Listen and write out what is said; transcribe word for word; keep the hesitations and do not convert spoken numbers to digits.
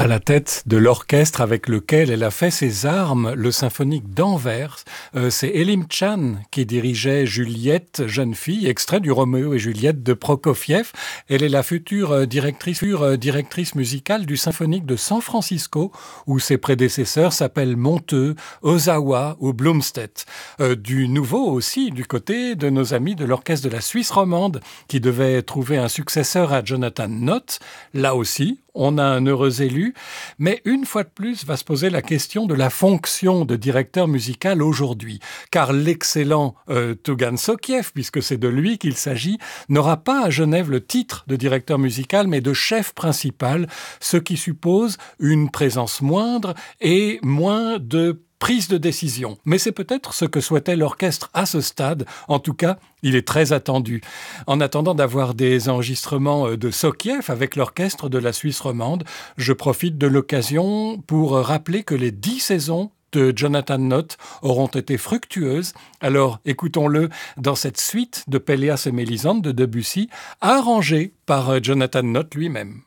À la tête de l'orchestre avec lequel elle a fait ses armes, le symphonique d'Anvers, euh, c'est Elim Chan qui dirigeait Juliette, jeune fille, extrait du Roméo et Juliette de Prokofiev. Elle est la future directrice, future directrice musicale du symphonique de San Francisco, où ses prédécesseurs s'appellent Monteux, Ozawa ou Blumstedt. Euh, du nouveau aussi du côté de nos amis de l'orchestre de la Suisse romande, qui devait trouver un successeur à Jonathan Nott. Là aussi, on a un heureux élu, mais une fois de plus va se poser la question de la fonction de directeur musical aujourd'hui, car l'excellent euh, Tougan Sokiev, puisque c'est de lui qu'il s'agit, n'aura pas à Genève le titre de directeur musical, mais de chef principal, ce qui suppose une présence moindre et moins de prise de décision. Mais c'est peut-être ce que souhaitait l'orchestre à ce stade. En tout cas, il est très attendu. En attendant d'avoir des enregistrements de Sokiev avec l'orchestre de la Suisse romande, je profite de l'occasion pour rappeler que les dix saisons de Jonathan Nott auront été fructueuses. Alors écoutons-le dans cette suite de Péléas et Mélisande de Debussy, arrangée par Jonathan Nott lui-même.